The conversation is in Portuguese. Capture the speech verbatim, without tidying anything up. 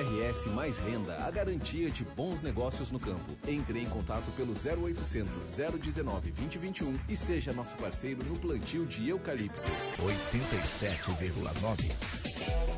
R S mais Renda, a garantia de bons negócios no campo. Entre em contato pelo zero oitocentos, zero dezenove, vinte, vinte e um e seja nosso parceiro no plantio de eucalipto. oitenta e sete vírgula nove